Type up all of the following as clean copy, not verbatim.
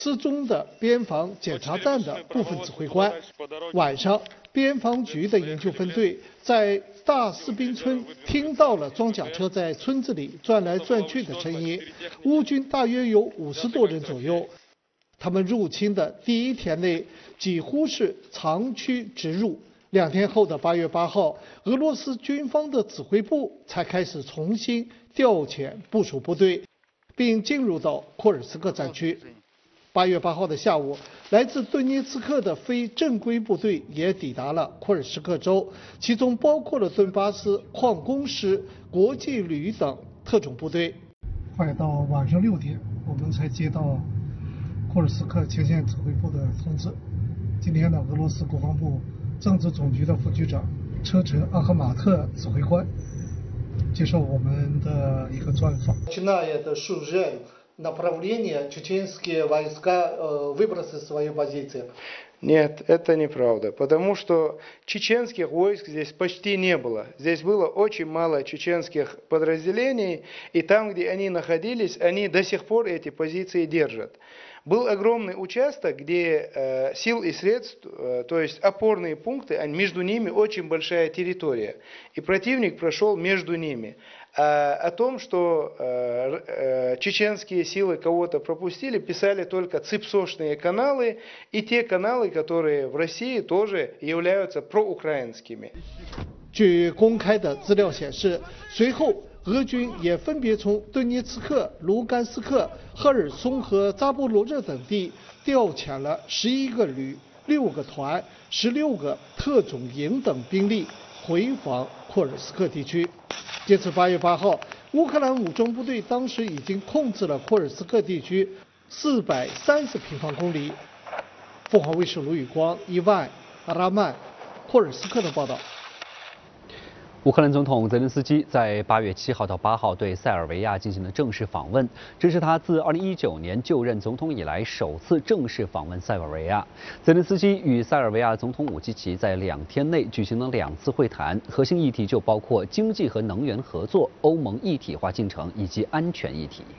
失踪的边防检查站的部分指挥官。晚上，边防局的研究分队在大士兵村听到了装甲车在村子里转来转去的声音。乌军大约有50多人左右。他们入侵的第一天内几乎是长驱直入。2天后的8月8号，俄罗斯军方的指挥部才开始重新调遣部署部队，并进入到库尔斯克战区。8月8号的下午，来自顿涅茨克的非正规部队也抵达了库尔斯克州，其中包括了顿巴斯矿工师、国际旅等特种部队。快到晚上6点，我们才接到库尔斯克前线指挥部的通知。今天呢，俄罗斯国防部政治总局的副局长车臣阿赫马特指挥官接受我们的一个专访。направление чеченские войска выбросили свои позиции. Нет, это неправда, потому что чеченских войск здесь почти не было. Здесь было очень мало чеченских подразделений, и там, где они находились, они до сих пор эти позиции держат. Был огромный участок, где сил и средств, то есть опорные пункты, между ними очень большая территория, и противник прошел между ними. О том, что чеченские силы кого-то пропустили, писали только ципсошные каналы и те каналы, которые в России тоже являются проукраинскими. 据公开的资料显示，随后俄军也分别从顿涅茨克、卢甘斯克、赫尔松和扎波罗热等地调遣了11个旅、6个团、16个特种营等兵力回防库尔斯克地区。截至8月8号，乌克兰武装部队当时已经控制了库尔斯克地区430平方公里。凤凰卫视卢宇光、伊万、阿拉曼、库尔斯克的报道。 乌克兰总统泽连斯基在8月7号到8号对塞尔维亚进行了正式访问，这是他自2019年就任总统以来首次正式访问塞尔维亚。泽连斯基与塞尔维亚总统武契奇在2天内举行了2次会谈，核心议题就包括经济和能源合作、欧盟一体化进程以及安全议题。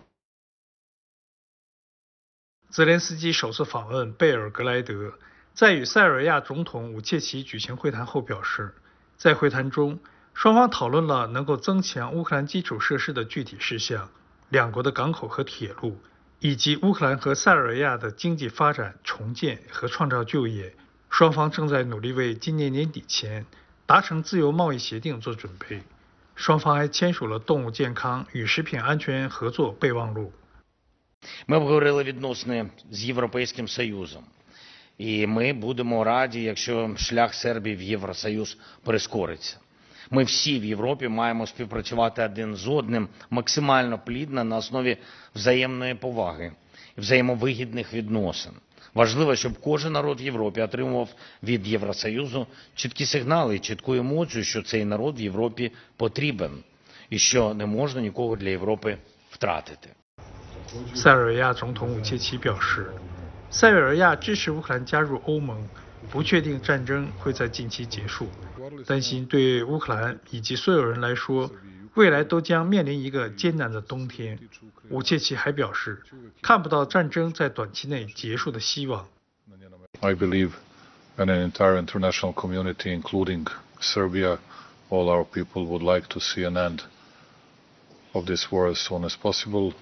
泽连斯基首次访问贝尔格莱德，在与塞尔维亚总统武切奇举行会谈后表示，在会谈中，双方讨论了能够增强乌克兰基础设施的具体事项、两国的港口和铁路，以及乌克兰和塞尔维亚的经济发展、重建和创造就业。双方正在努力为今年年底前达成自由贸易协定做准备。双方还签署了动物健康与食品安全合作备忘录。 Ми обговорили відносини з Європейським Союзом. І ми будемо раді, якщо шлях Сербії в Євросоюз прискориться. Ми всі в Європі маємо співпрацювати один з одним максимально плідно на основі взаємної поваги і взаємовигідних відносин. Важливо, щоб кожен народ в Європі отримував від Євросоюзу чіткі сигнали і чітку емоцію, що цей народ в Європі потрібен і що не можна нікого для Європи втратити. 塞尔维亚总统武切奇表示，塞尔维亚支持乌克兰加入欧盟，不确定战争会在近期结束，担心对乌克兰以及所有人来说，未来都将面临一个艰难的冬天。武切奇还表示，看不到战争在短期内结束的希望。 I believe and an entire international community, including Serbia, all our people would like to see an end of this war as soon as possible.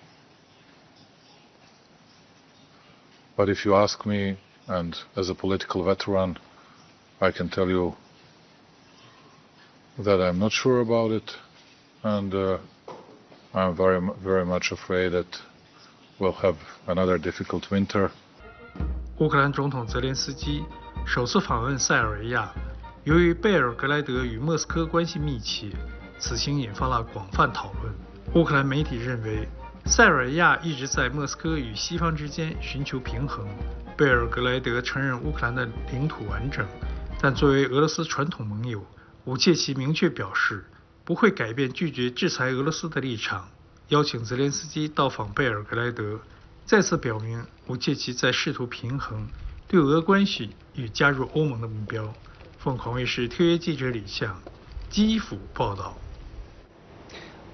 But if you ask me, and as a political veteran, I can tell you that I'm not sure about it, and I'm very much afraid that we'll have another difficult winter. 乌克兰总统泽连斯基首次访问塞尔维亚，由于贝尔格莱德与莫斯科关系密切，此行引发了广泛讨论。乌克兰媒体认为，塞尔维亚一直在莫斯科与西方之间寻求平衡。贝尔格莱德承认乌克兰的领土完整，但作为俄罗斯传统盟友，武切奇明确表示不会改变拒绝制裁俄罗斯的立场，邀请泽连斯基到访贝尔格莱德，再次表明武切奇在试图平衡对俄关系与加入欧盟的目标。凤凰卫视特约记者李向基辅报道。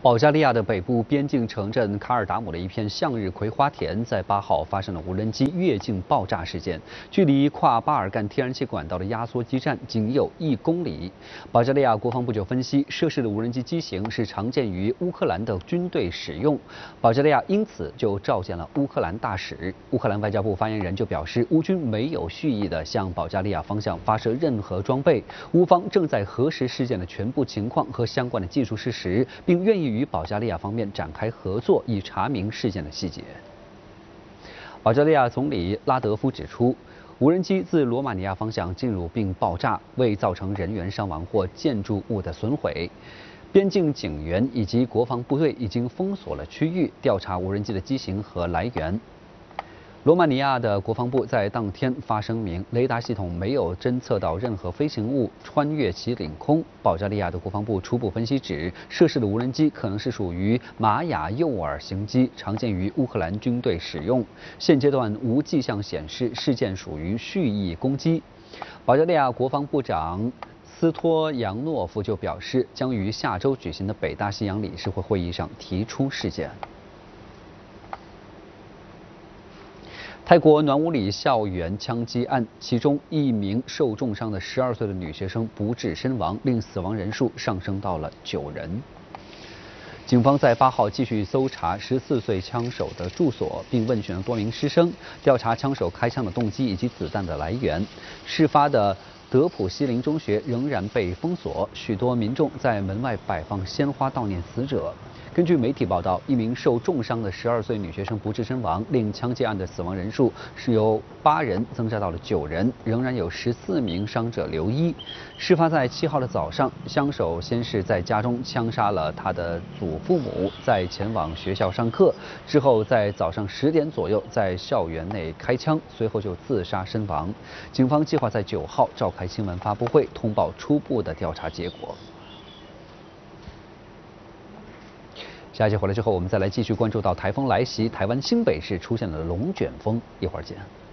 保加利亚的北部边境城镇卡尔达姆的一片向日葵花田，在8号发生了无人机越境爆炸事件，距离跨巴尔干天然气管道的压缩基站仅有1公里。保加利亚国防部就分析，涉事的无人机机型是常见于乌克兰的军队使用，保加利亚因此就召见了乌克兰大使。乌克兰外交部发言人就表示，乌军没有蓄意地向保加利亚方向发射任何装备，乌方正在核实事件的全部情况和相关的技术事实，并愿意与保加利亚方面展开合作，以查明事件的细节。保加利亚总理拉德夫指出，无人机自罗马尼亚方向进入并爆炸，未造成人员伤亡或建筑物的损毁。边境警员以及国防部队已经封锁了区域，调查无人机的机型和来源。罗马尼亚的国防部在当天发声明，雷达系统没有侦测到任何飞行物穿越其领空。保加利亚的国防部初步分析指，涉事的无人机可能是属于玛雅诱饵型机，常见于乌克兰军队使用。现阶段无迹象显示事件属于蓄意攻击。保加利亚国防部长斯托扬诺夫就表示，将于下周举行的北大西洋理事会会议上提出事件。泰国暖武里校园枪击案，其中一名受重伤的12岁的女学生不治身亡，令死亡人数上升到了9人。警方在8号继续搜查14岁枪手的住所，并问询了多名师生，调查枪手开枪的动机以及子弹的来源。事发的德普西林中学仍然被封锁，许多民众在门外摆放鲜花悼念死者。根据媒体报道，一名受重伤的12岁女学生不治身亡，令枪击案的死亡人数是由8人增加到了9人，仍然有14名伤者留医。事发在7号的早上，枪手先是在家中枪杀了他的祖父母，再前往学校上课，之后在早上10点左右在校园内开枪，随后就自杀身亡。警方计划在9号召开新闻发布会，通报初步的调查结果。下一节回来之后，我们再来继续关注到台风来袭，台湾新北市出现了龙卷风，一会儿见。